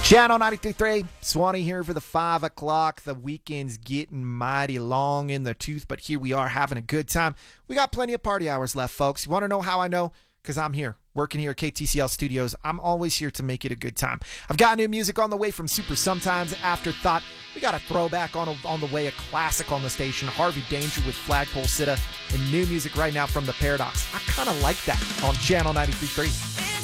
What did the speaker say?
Channel 93.3, Swanee here for the 5 o'clock. The weekend's getting mighty long in the tooth, but here we are having a good time. We got plenty of party hours left, folks. You want to know how I know? Because I'm here, working here at KTCL Studios. I'm always here to make it a good time. I've got new music on the way from Super Sometimes, Afterthought. We got a throwback on the way, a classic on the station, Harvey Danger with Flagpole Sitta, and new music right now from The Paradox. I kind of like that on Channel 93.3.